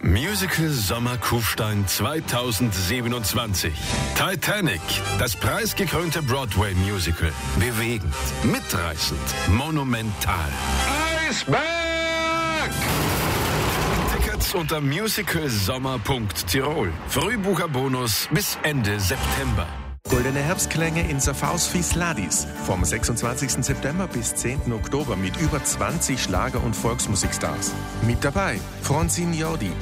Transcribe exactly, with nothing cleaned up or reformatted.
Musical Sommer Kufstein zweitausendsiebenundzwanzig. Titanic, das preisgekrönte Broadway-Musical. Bewegend, mitreißend, monumental. Eisberg! Tickets unter musicalsommer punkt tirol. Frühbucherbonus bis Ende September. Goldene Herbstklänge in Safhaus Fisladis. Vom sechsundzwanzigsten September bis zehnten Oktober mit über zwanzig Schlager- und Volksmusikstars. Mit dabei Francine Jordi,